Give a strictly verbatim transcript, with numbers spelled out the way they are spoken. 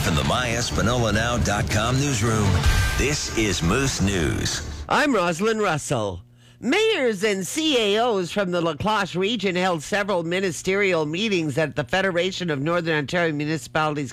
from the my espanola now dot com newsroom, this is Moose News. I'm Rosalind Russell. Mayors and C A Os from the La Cloche region held several ministerial meetings at the Federation of Northern Ontario Municipalities